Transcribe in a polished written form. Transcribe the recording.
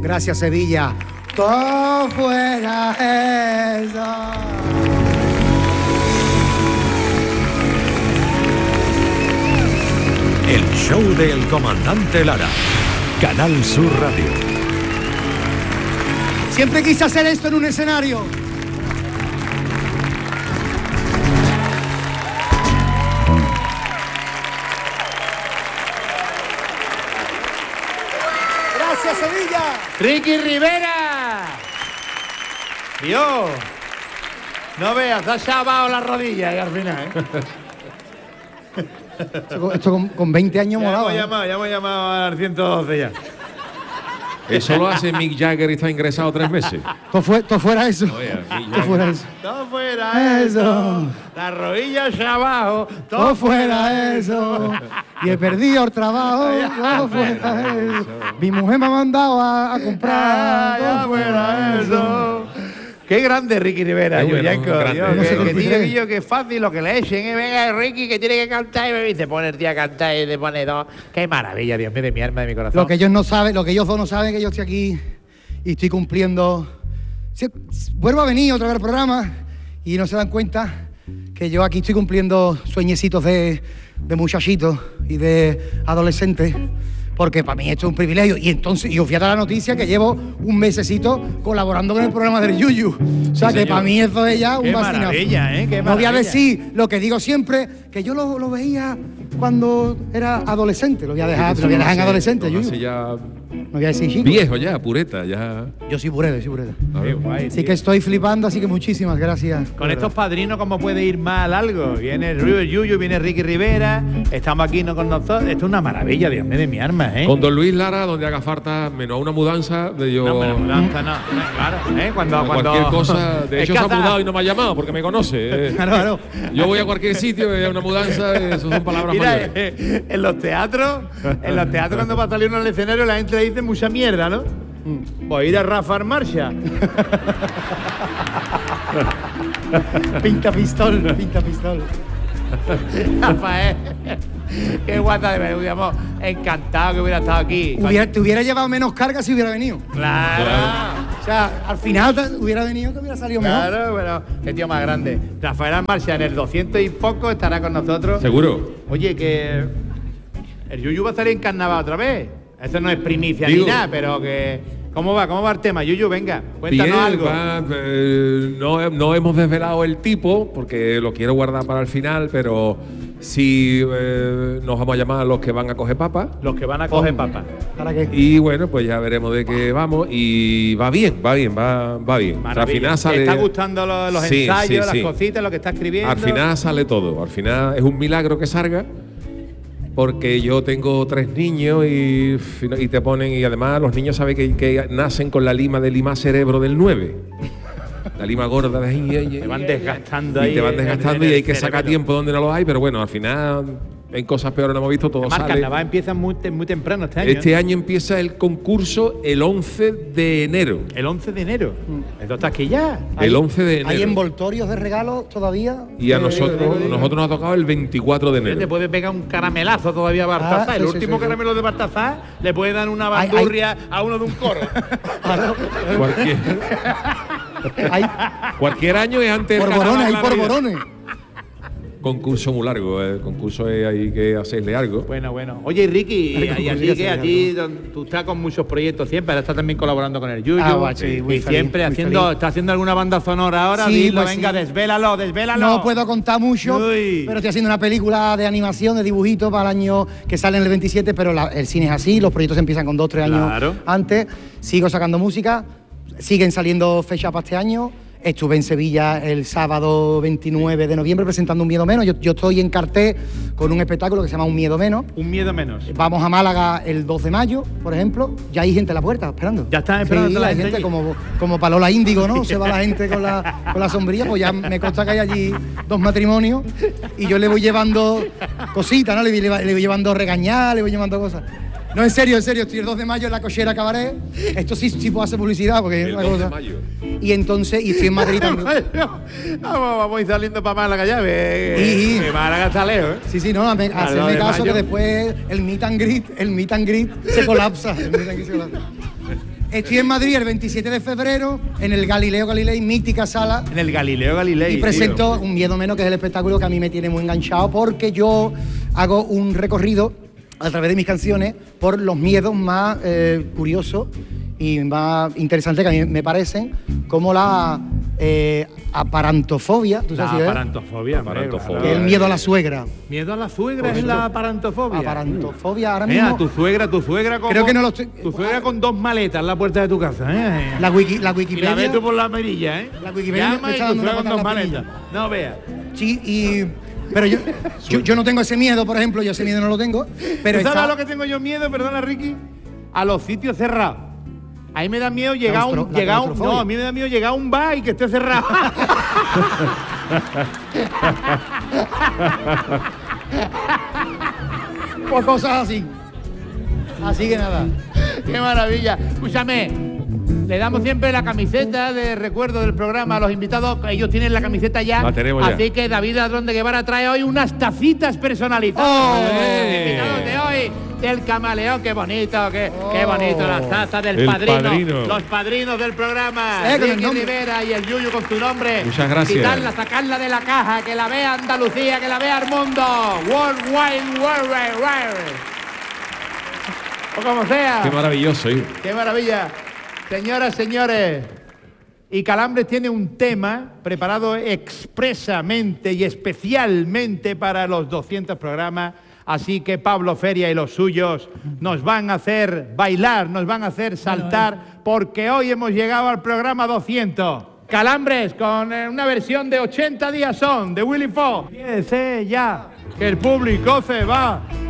Gracias, Sevilla. Todo fuera eso. El show del comandante Lara. Canal Sur Radio. Siempre quise hacer esto en un escenario. Gracias, Sevilla. Ricky Rivera. Dios. No veas, has chavado la rodilla y al final, Esto con 20 años molado. Ya hemos llamado al 112 ya. Eso lo hace Mick Jagger y está ingresado 3 meses. Todo fuera eso. Oye, Todo fuera eso. Todo fuera eso. Las rodillas abajo. Todo fuera eso. Y he perdido el trabajo. Todo fuera eso. Mi mujer me ha mandado a comprar. Todo fuera eso. Qué grande Ricky Rivera, Yuyanco. Que tío, que fácil lo que le echen. Venga, Ricky, que tiene que cantar. Y te pone el día a cantar y te pone dos. Qué maravilla, Dios mío, de mi alma, de mi corazón. Lo que ellos no saben, lo que ellos dos no saben, que yo estoy aquí y estoy cumpliendo. Vuelvo a venir otra vez al programa y no se dan cuenta que yo aquí estoy cumpliendo sueñecitos de muchachitos y de adolescentes. Porque para mí esto es un privilegio. Y entonces, yo fui a dar la noticia que llevo un mesecito colaborando con el programa del Yuyu. O sea, que para mí eso es ya un vacinazo. Maravilla, qué maravilla. No voy a decir lo que digo siempre, que yo lo veía cuando era adolescente. Lo voy a dejar en adolescente, Yuyu. Ya no voy a decir chico. Viejo ya, pureta, ya. Yo soy pureta. Qué guay, así que estoy flipando, así que muchísimas gracias. Con estos padrinos, ¿cómo puede ir mal algo? Viene el Yuyu, viene Ricky Rivera, estamos aquí no con nosotros. Esto es una maravilla, Dios mío, de mi arma, Con Don Luis Lara, donde haga falta, menos una mudanza, de yo. No, menos mudanza no, claro, cuando cualquier cosa. De hecho, se ha mudado y no me ha llamado porque me conoce. Claro. Yo voy a cualquier sitio y hay una mudanza, eso son palabras mayores. En los teatros cuando va a salir uno al escenario, la gente le dice mucha mierda, ¿no? Voy a ir a Rafa Marcha. Pinta pistol. Rafael. Qué guata de ver, hubiéramos encantado que hubiera estado aquí. Te hubiera llevado menos carga si hubiera venido. Claro. O sea, al final hubiera venido, te hubiera salido mejor. Claro, pero qué tío más grande. Rafael Marcha en el 200 y poco estará con nosotros. Seguro. Oye, que el Yuyu va a salir en carnaval otra vez. Eso no es primicia ni nada, pero que... ¿Cómo va el tema? Yuyu, venga, cuéntanos algo. No hemos desvelado el tipo, porque lo quiero guardar para el final, pero sí nos vamos a llamar a los que van a coger papas. Los que van a coger papas. ¿Para qué? Y bueno, pues ya veremos de qué vamos. Y va bien. Al final sale... ¿Te está gustando los ensayos, las cositas, lo que está escribiendo? Al final sale todo. Al final es un milagro que salga. Porque yo tengo 3 niños y te ponen, y además los niños saben que nacen con la lima de limar cerebro del 9. La lima gorda de ahí. Te van desgastando ahí. Y te van desgastando y hay que sacar tiempo donde no lo hay, pero bueno, al final en cosas peores no hemos visto, todo sale. Carnaval empieza muy temprano este año. Este año empieza el concurso el 11 de enero. ¿El 11 de enero? Entonces aquí ya. El 11 de enero. ¿Hay envoltorios de regalos todavía? Y a nosotros nos ha tocado el 24 de enero. Te puede pegar un caramelazo todavía a Bartazá. El último caramelo de Bartazá le puede dar una bandurria a uno de un coro. Cualquier año es antes del carnaval. Hay porborones. Concurso muy largo, el concurso hay que hacerle algo. Bueno. Oye, Ricky, a ti tú estás con muchos proyectos siempre, ahora estás también colaborando con el Yuyu. Y siempre está haciendo alguna banda sonora ahora. Sí, dilo, pues venga, sí. desvélalo. No puedo contar mucho, pero estoy haciendo una película de animación, de dibujitos para el año que sale en el 27, pero el cine es así, los proyectos empiezan con 2-3 años antes. Sigo sacando música, siguen saliendo fechas para este año. Estuve en Sevilla el sábado 29 de noviembre presentando Un Miedo Menos. Yo estoy en cartel con un espectáculo que se llama Un Miedo Menos. Un Miedo Menos. Vamos a Málaga el 2 de mayo, por ejemplo. Ya hay gente a la puerta esperando. Ya están esperando sí, la hay gente como Palola Índigo, ¿no? Se va la gente con la sombrilla. Pues ya me consta que hay allí 2 matrimonios y yo le voy llevando cositas, ¿no? Le voy llevando regañar, le voy llevando cosas. No, en serio, estoy el 2 de mayo en la Cochera Cabaret. Esto sí puedo hacer publicidad porque es una cosa. Y entonces, estoy en Madrid también. Vamos a ir saliendo para Málaga ya, que Málaga está lejos, ¿eh? Sí, no, hacerme caso que después el meet and greet se colapsa. Estoy en Madrid el 27 de febrero, en el Galileo Galilei, mítica sala. En el Galileo Galilei. Y presento Un miedo menos, que es el espectáculo que a mí me tiene muy enganchado, porque yo hago un recorrido a través de mis canciones por los miedos más curiosos y más interesantes que a mí me parecen, como la aparantofobia. ¿Tú sabes la aparantofobia, aparantofobia. que es el miedo a la suegra. Miedo a la suegra es la aparantofobia. Aparantofobia, ahora mismo. Tu suegra como, creo que no lo estoy. Tu suegra con 2 maletas en la puerta de tu casa, La Wikipedia. Y la ves tú por la mirilla, La Wikipedia llama me y está tu dando suegra una con 2 patada en la maletas. No veas. Sí, pero yo no tengo ese miedo, por ejemplo, yo ese miedo no lo tengo. Pero ¿Tú sabes a lo que tengo yo miedo, perdona, Ricky? A los sitios cerrados. A mí me da miedo llegar a a mí me da miedo llegar a un bar y que esté cerrado. Pues cosas así. Así que nada. ¡Qué maravilla! Escúchame, le damos siempre la camiseta de recuerdo del programa a los invitados. Ellos tienen la camiseta ya. La tenemos ya. Así que David Ladrón de Guevara trae hoy unas tacitas personalizadas. Los invitados de hoy del Camaleón. ¡Qué bonito! ¡Qué bonito! Las tazas del padrino. Los padrinos del programa. Ricky Rivera y el Yuyu con tu nombre. Muchas gracias. Quitarla, sacarla de la caja, que la vea Andalucía, que la vea el mundo. Worldwide. O como sea. Qué maravilloso, hijo. Qué maravilla. Señoras, señores, y Calambres tiene un tema preparado expresamente y especialmente para los 200 programas, así que Pablo Feria y los suyos nos van a hacer bailar, nos van a hacer saltar, porque hoy hemos llegado al programa 200. Calambres con una versión de 80 días son, de Willy Fox. Empiece ya, que el público se va.